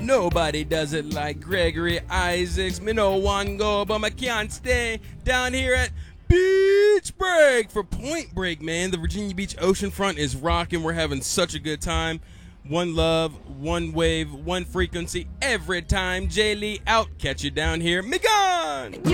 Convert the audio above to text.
Nobody does it like Gregory Isaacs. Me no one go, but I can't stay down here at Beach Break for Point Break, man. The Virginia Beach oceanfront is rocking. We're having such a good time. One love, one wave, one frequency every time. Jay Lee out. Catch you down here. Me gone!